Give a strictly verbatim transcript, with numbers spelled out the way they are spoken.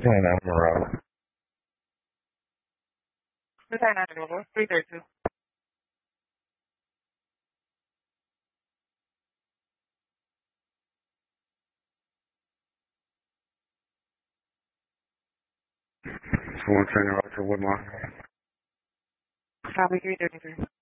ten on Monroe. Return on Monroe, three thirty-two. So one turning right to Woodlawn. Copy three thirty-three.